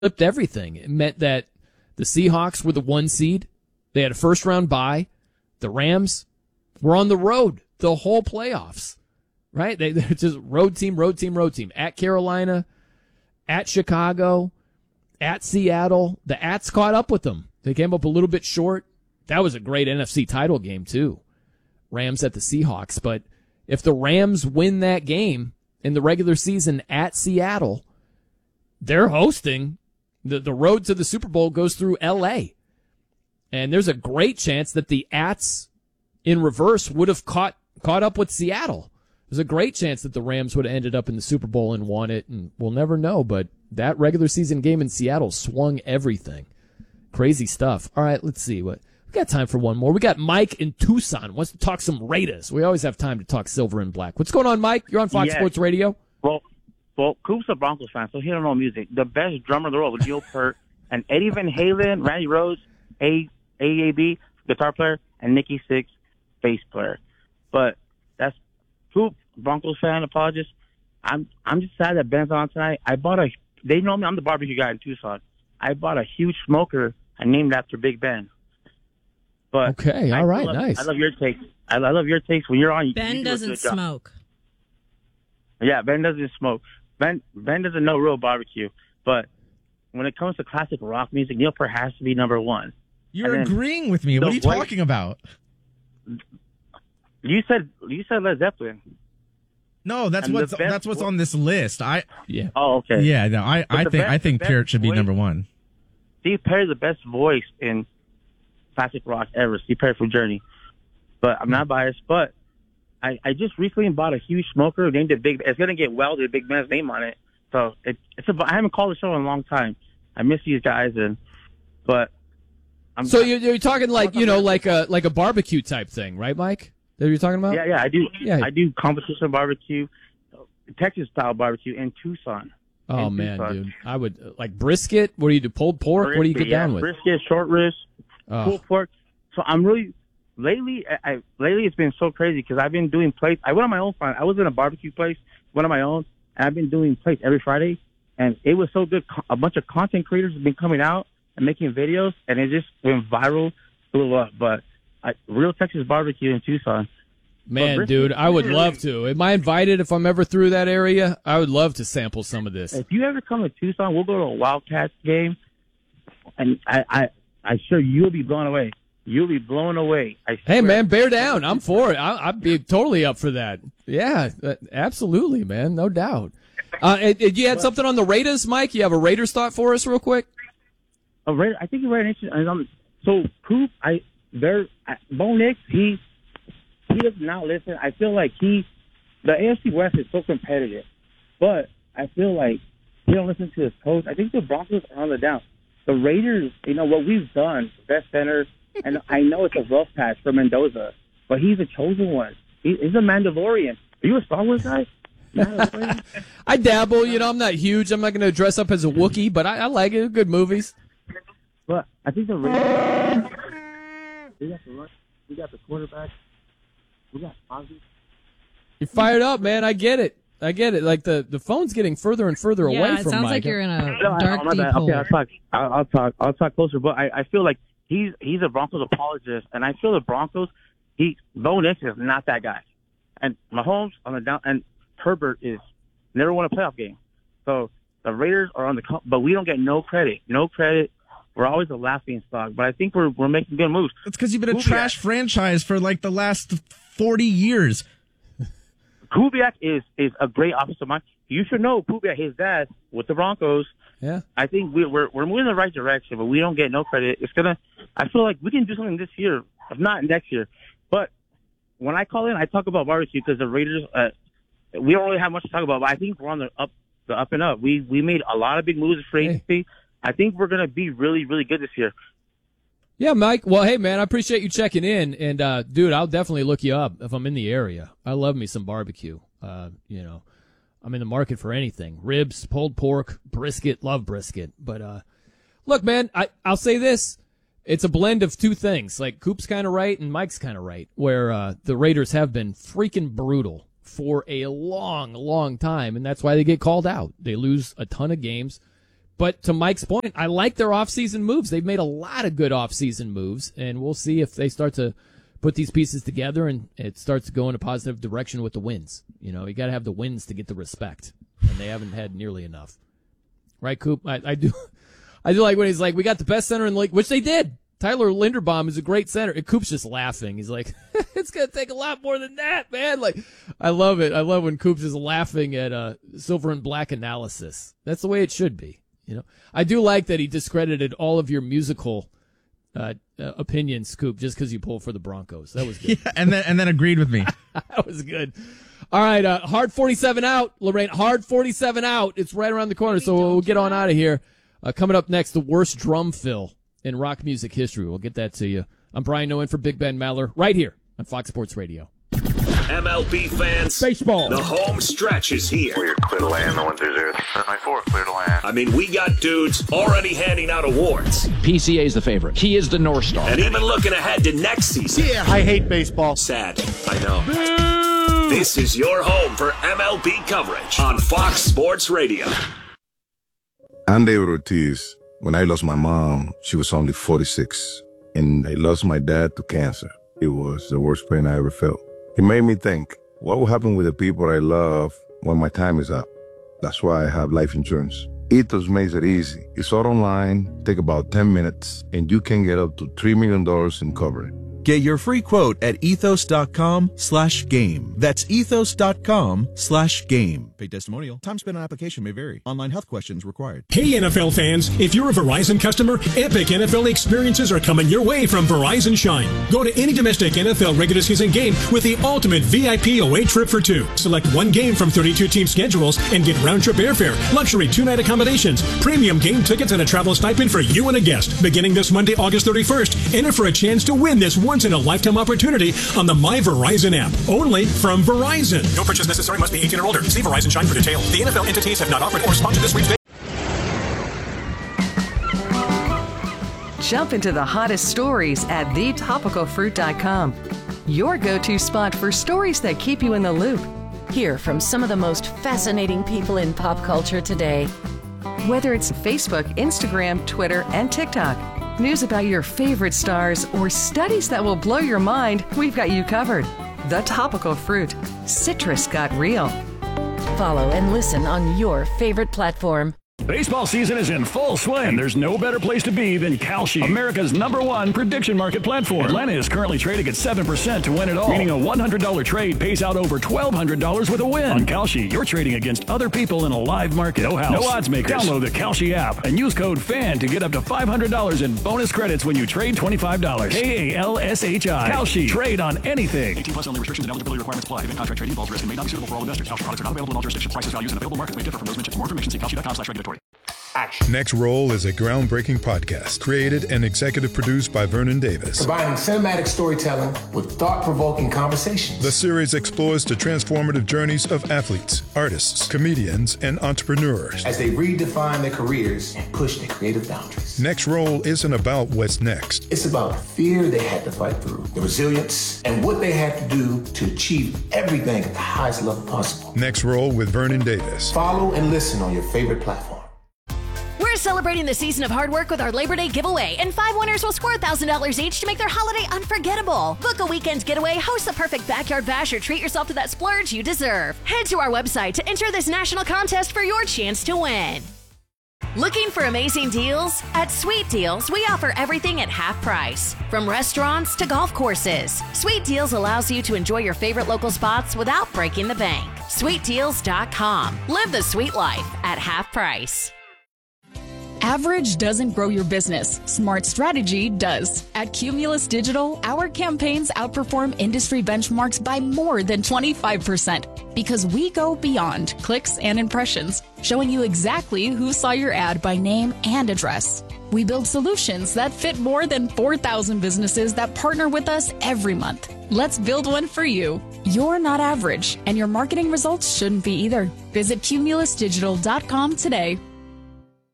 flipped everything. It meant that the Seahawks were the 1 seed. They had a first-round bye. The Rams were on the road the whole playoffs, right? They're just road team. At Carolina, at Chicago, at Seattle. The Ats caught up with them. They came up a little bit short. That was a great NFC title game, too. Rams at the Seahawks. But if the Rams win that game in the regular season at Seattle, they're hosting. The road to the Super Bowl goes through L.A., and there's a great chance that the Ats in reverse would have caught up with Seattle. There's a great chance that the Rams would have ended up in the Super Bowl and won it, and we'll never know. But that regular season game in Seattle swung everything. Crazy stuff. All right, let's see. We got time for one more. We got Mike in Tucson. Wants to talk some Raiders. We always have time to talk silver and black. What's going on, Mike? You're on Fox Sports Radio. Well, Coop's a Broncos fan, so he don't know music. The best drummer in the world was Neil Peart, and Eddie Van Halen, Randy Rhoads, AAB, guitar player, and Nikki Sixx, bass player. But that's Coop, Broncos fan, apologist. I'm just sad that Ben's on tonight. They know me, I'm the barbecue guy in Tucson. I bought a huge smoker and named after Big Ben. But okay, all right, nice. I love your takes. I love your takes when you're on. Ben doesn't smoke. Yeah, Ben doesn't smoke. Ben doesn't know real barbecue. But when it comes to classic rock music, Neil Peart has to be number one. You're agreeing with me. What are you talking about? You said Led Zeppelin. No, that's what's on this list. Yeah. Oh, okay. Yeah, no, I think Peart should be number one. Steve Perry's the best voice in classic rock ever. Steve Perry from Journey. But I'm not biased. But I just recently bought a huge smoker named it Big. It's gonna get welded Big Ben's name on it. So I haven't called the show in a long time. I miss these guys So you're talking like like a barbecue type thing, right, Mike? That you're talking about? Yeah, I do. Yeah. I do competition barbecue, Texas style barbecue in Tucson. Oh man, dude! I would like brisket. What do you do? Pulled pork? What do you get down with? Brisket, short ribs, pulled pork. So I'm really lately it's been so crazy because I've been doing plates. I went on my own. I was in a barbecue place, went on my own, and I've been doing plates every Friday, and it was so good. A bunch of content creators have been coming out and making videos, and it just went viral, blew up. But real Texas barbecue in Tucson. Man, dude, I would love to. Am I invited if I'm ever through that area? I would love to sample some of this. If you ever come to Tucson, we'll go to a Wildcats game, and I'm sure you'll be blown away. You'll be blown away. Hey, man, bear down. I'm for it. I'd be totally up for that. Yeah, absolutely, man. No doubt. You had something on the Raiders, Mike? You have a Raiders thought for us real quick? I think you're right. So, Coop, Bo Nix, he does not listen. I feel like the AFC West is so competitive, but I feel like he don't listen to his coach. I think the Broncos are on the down. The Raiders, what we've done, best center, and I know it's a rough patch for Mendoza, but he's a chosen one. He's a Mandalorian. Are you a Star Wars guy? I dabble. I'm not huge. I'm not going to dress up as a Wookiee, but I like it. Good movies. But I think the Raiders, we got the quarterback. We got Ozzy. You're fired up, man. I get it. Like the phone's getting further and further away from Mike. Yeah, it sounds like you're in a dark deep hole. Okay, I'll talk closer. But I feel like he's a Broncos apologist, and I feel the Broncos. Bo Nix is not that guy, and Mahomes on the down, and Herbert is never won a playoff game. So the Raiders are on but we don't get no credit. No credit. We're always a laughing stock, but I think we're making good moves. That's because you've been a trash franchise for like the last 40 years. Kubiak is a great offensive mind. You should know Kubiak, his dad, with the Broncos. Yeah, I think we're moving in the right direction, but we don't get no credit. I feel like we can do something this year, if not next year. But when I call in, I talk about barbecue because the Raiders. We don't really have much to talk about, but I think we're on the up and up. We made a lot of big moves for agency. I think we're going to be really, really good this year. Yeah, Mike. Well, hey, man, I appreciate you checking in. And, dude, I'll definitely look you up if I'm in the area. I love me some barbecue. I'm in the market for anything. Ribs, pulled pork, brisket, love brisket. But, look, man, I'll say this. It's a blend of two things. Like, Coop's kind of right and Mike's kind of right, where the Raiders have been freaking brutal for a long, long time, and that's why they get called out. They lose a ton of games. But to Mike's point, I like their offseason moves. They've made a lot of good offseason moves, and we'll see if they start to put these pieces together and it starts to go in a positive direction with the wins. You got to have the wins to get the respect, and they haven't had nearly enough. Right, Coop? I do like when he's like, we got the best center in the league, which they did. Tyler Linderbaum is a great center. And Coop's just laughing. He's like, it's going to take a lot more than that, man. Like, I love it. I love when Coop's is laughing at silver and black analysis. That's the way it should be. I do like that he discredited all of your musical opinions, Coop, just because you pulled for the Broncos. That was good. Yeah, and then agreed with me. That was good. All right, Hard 47 out, Lorraine. Hard 47 out. It's right around the corner, so we'll get on out of here. Coming up next, the worst drum fill in rock music history. We'll get that to you. I'm Brian Noen for Big Ben Maller, right here on Fox Sports Radio. MLB fans, baseball. The home stretch is here. We're clear to land, the 130. That's my 4, clear to land. I mean, we got dudes already handing out awards. PCA is the favorite. He is the North Star. And even looking ahead to next season. Yeah, I hate baseball. Sad, I know. Boo! This is your home for MLB coverage on Fox Sports Radio. I'm David Ortiz. When I lost my mom, she was only 46. And I lost my dad to cancer. It was the worst pain I ever felt. It made me think, what will happen with the people I love when my time is up? That's why I have life insurance. Ethos makes it easy. It's all online, take about 10 minutes, and you can get up to $3 million in coverage. Get your free quote at ethos.com/game. That's ethos.com/game. Paid testimonial. Time spent on application may vary. Online health questions required. Hey NFL fans, if you're a Verizon customer, epic NFL experiences are coming your way from Verizon Shine. Go to any domestic NFL regular season game with the ultimate VIP away trip for two. Select one game from 32 team schedules and get round-trip airfare, luxury 2-night accommodations, premium game tickets, and a travel stipend for you and a guest. Beginning this Monday, August 31st, enter for a chance to win this once-in-a-lifetime opportunity on the My Verizon app. Only from Verizon. No purchase necessary. Must be 18 or older. See Verizon Shine for details. The NFL entities have not offered or sponsored this week's. Jump into the hottest stories at thetopicalfruit.com. Your go-to spot for stories that keep you in the loop. Hear from some of the most fascinating people in pop culture today. Whether it's Facebook, Instagram, Twitter, and TikTok. News about your favorite stars or studies that will blow your mind, we've got you covered. The Topical Fruit. Citrus got real. Follow and listen on your favorite platform. Baseball season is in full swing. There's no better place to be than Kalshi, America's #1 prediction market platform. Atlanta is currently trading at 7% to win it all, meaning a $100 trade pays out over $1,200 with a win. On Kalshi, you're trading against other people in a live market. No house, no odds makers. Download the Kalshi app and use code FAN to get up to $500 in bonus credits when you trade $25. KALSHI. Kalshi. Trade on anything. 18 plus only. Restrictions and eligibility requirements apply. Event contract trading involves risk and may not be suitable for all investors. Kalshi products are not available in all jurisdictions. Prices, values, and available markets may differ from those mentioned. For more information, see kalshi.com/regulatory. Action. Next Roll is a groundbreaking podcast created and executive produced by Vernon Davis. Combining cinematic storytelling with thought-provoking conversations. The series explores the transformative journeys of athletes, artists, comedians, and entrepreneurs as they redefine their careers and push their creative boundaries. Next Roll isn't about what's next. It's about the fear they had to fight through, the resilience, and what they had to do to achieve everything at the highest level possible. Next Roll with Vernon Davis. Follow and listen on your favorite platform. We're celebrating the season of hard work with our Labor Day giveaway, and 5 winners will score $1,000 each to make their holiday unforgettable. Book a weekend getaway, host the perfect backyard bash, or treat yourself to that splurge you deserve. Head to our website to enter this national contest for your chance to win. Looking for amazing deals? At Sweet Deals, we offer everything at half price. From restaurants to golf courses, Sweet Deals allows you to enjoy your favorite local spots without breaking the bank. SweetDeals.com. Live the sweet life at half price. Average doesn't grow your business. Smart strategy does. At Cumulus Digital, our campaigns outperform industry benchmarks by more than 25% because we go beyond clicks and impressions, showing you exactly who saw your ad by name and address. We build solutions that fit more than 4,000 businesses that partner with us every month. Let's build one for you. You're not average, and your marketing results shouldn't be either. Visit cumulusdigital.com today.